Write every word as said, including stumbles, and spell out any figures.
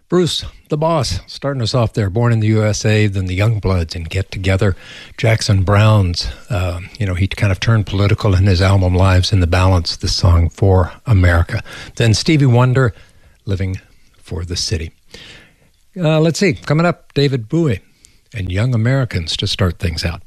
Bruce, the Boss, starting us off there. Born in the U S A, then the Youngbloods and Get Together. Jackson Browne's, uh, you know, he kind of turned political in his album Lives in the Balance, the song For America. Then Stevie Wonder, Living for the City. Uh, let's see, coming up, David Bowie and Young Americans to start things out.